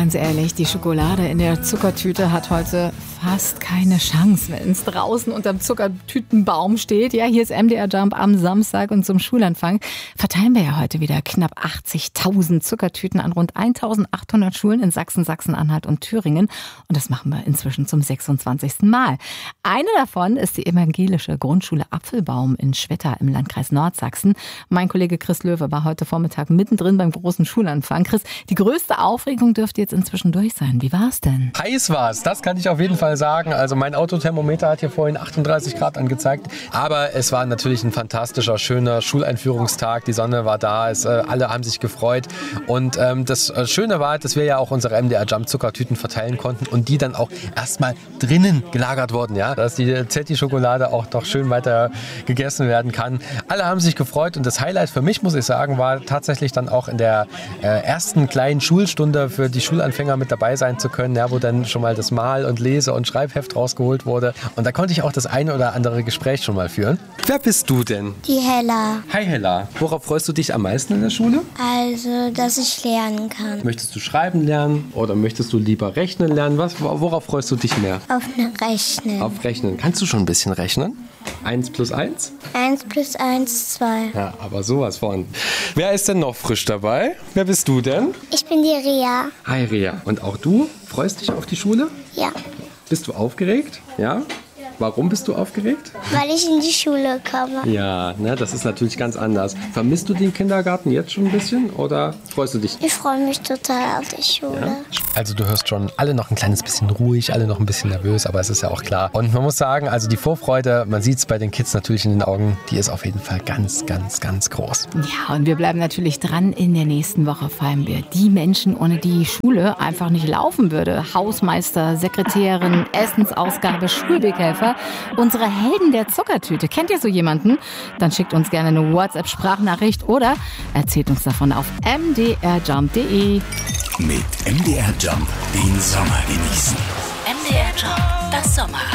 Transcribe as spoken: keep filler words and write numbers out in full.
ganz ehrlich, die Schokolade in der Zuckertüte hat heute fast keine Chance, wenn es draußen unterm Zuckertütenbaum steht. Ja, hier ist M D R Jump am Samstag und zum Schulanfang verteilen wir ja heute wieder knapp achtzigtausend Zuckertüten an rund eintausendachthundert Schulen in Sachsen, Sachsen-Anhalt und Thüringen. Und das machen wir inzwischen zum sechsundzwanzigsten Mal. Eine davon ist die evangelische Grundschule Apfelbaum in Schwetter im Landkreis Nordsachsen. Mein Kollege Chris Löwe war heute Vormittag mittendrin beim großen Schulanfang. Chris, die größte Aufregung dürfte jetzt inzwischen durch sein. Wie war es denn? Heiß war es, das kann ich auf jeden Fall sagen. Also mein Autothermometer hat hier vorhin achtunddreißig Grad angezeigt. Aber es war natürlich ein fantastischer, schöner Schuleinführungstag. Die Sonne war da, es, äh, alle haben sich gefreut. Und ähm, das äh, Schöne war, dass wir ja auch unsere M D R Jump Zuckertüten verteilen konnten und die dann auch erstmal drinnen gelagert wurden. Ja? Dass die Zetti-Schokolade auch doch schön weiter gegessen werden kann. Alle haben sich gefreut und das Highlight für mich, muss ich sagen, war tatsächlich dann auch in der äh, ersten kleinen Schulstunde für die Schulanfänger mit dabei sein zu können, ja, wo dann schon mal das Mal- und Lese- und Schreibheft rausgeholt wurde. Und da konnte ich auch das eine oder andere Gespräch schon mal führen. Wer bist du denn? Die Hella. Hi Hella. Worauf freust du dich am meisten in der Schule? Also, dass ich lernen kann. Möchtest du schreiben lernen oder möchtest du lieber rechnen lernen? Was, worauf freust du dich mehr? Auf ein Rechnen. Auf Rechnen. Kannst du schon ein bisschen rechnen? Eins plus eins? Eins plus eins, zwei. Ja, aber sowas von. Wer ist denn noch frisch dabei? Wer bist du denn? Ich bin die Ria. Hi Ria. Und auch du freust dich auf die Schule? Ja, Bist du aufgeregt? Ja? Warum bist du aufgeregt? weil ich in die Schule komme. Ja, ne, das ist natürlich ganz anders. Vermisst du den Kindergarten jetzt schon ein bisschen oder freust du dich? Ich freue mich total auf die Schule. Ja? Also du hörst schon, alle noch ein kleines bisschen ruhig, alle noch ein bisschen nervös, aber es ist ja auch klar. Und man muss sagen, also die Vorfreude, man sieht es bei den Kids natürlich in den Augen, die ist auf jeden Fall ganz, ganz, ganz groß. Ja, und wir bleiben natürlich dran. In der nächsten Woche feiern wir die Menschen, ohne die die Schule einfach nicht laufen würde. Hausmeister, Sekretärin, Essensausgabe, Schulweghelfer. Unsere Helden der Zuckertüte. Kennt ihr so jemanden? Dann schickt uns gerne eine WhatsApp-Sprachnachricht oder erzählt uns davon auf m d r jump punkt d e. Mit M D R Jump den Sommer genießen. M D R Jump, das Sommer.